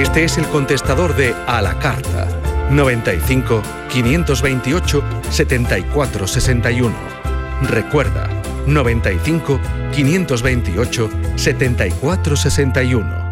Este es el contestador de A la Carta. 95 528 74 61. Recuerda, 95 528 74 61.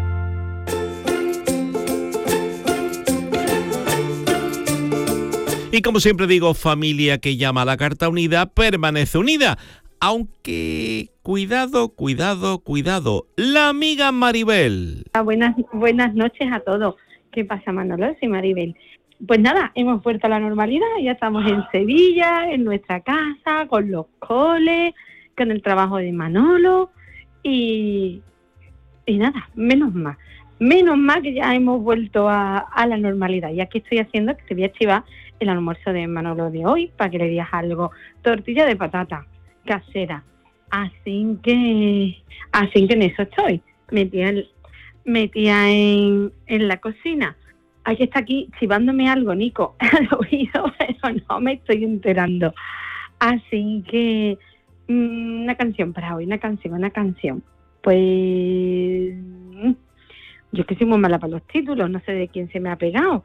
Y como siempre digo, familia que llama a la carta unida permanece unida. Aunque, cuidado, la amiga Maribel. Buenas noches a todos. ¿Qué pasa, Manolo? Soy Maribel. Pues nada, hemos vuelto a la normalidad, ya estamos en Sevilla, en nuestra casa, con los coles, con el trabajo de Manolo y nada, menos mal que ya hemos vuelto a la normalidad. Y aquí estoy haciendo que te voy a chivar el almuerzo de Manolo de hoy para que le digas algo. Tortilla de patata casera. Así que en eso estoy, metida en la cocina. Hay que estar aquí chivándome algo, Nico, al oído, pero no me estoy enterando. Así que una canción para hoy, una canción. Pues yo que soy muy mala para los títulos, no sé de quién se me ha pegado,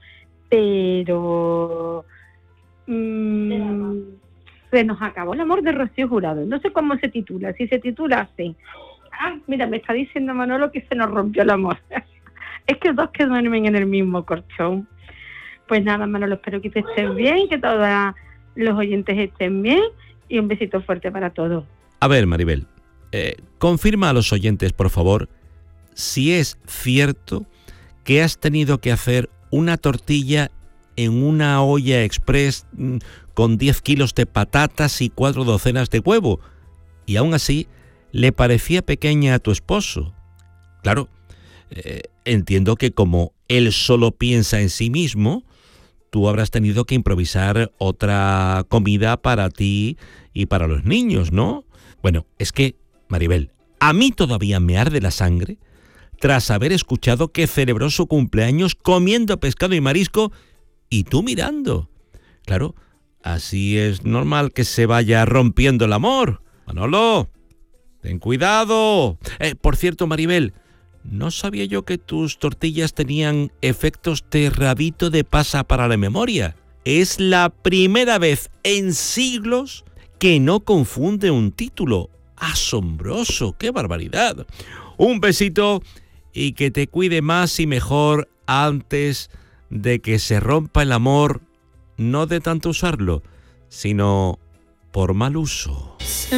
pero se nos acabó el amor de Rocío Jurado. No sé cómo se titula, si se titula así. Mira, me está diciendo Manolo que se nos rompió el amor. Es que dos que duermen en el mismo colchón. Pues nada, Manolo, espero que te estés bien, que todos los oyentes estén bien y un besito fuerte para todos. A ver, Maribel, confirma a los oyentes, por favor, si es cierto que has tenido que hacer una tortilla en una olla express con 10 kilos de patatas y 4 docenas de huevo, y aún así le parecía pequeña a tu esposo. Claro, entiendo que como él solo piensa en sí mismo, tú habrás tenido que improvisar otra comida para ti y para los niños, ¿no? Bueno, es que, Maribel, a mí todavía me arde la sangre tras haber escuchado que celebró su cumpleaños comiendo pescado y marisco y tú mirando. Claro, así es normal que se vaya rompiendo el amor. Manolo, ten cuidado. Por cierto, Maribel, no sabía yo que tus tortillas tenían efectos de rabito de pasa para la memoria. Es la primera vez en siglos que no confunde un título. ¡Asombroso! ¡Qué barbaridad! Un besito y que te cuide más y mejor antes de que se rompa el amor, no de tanto usarlo, sino por mal uso.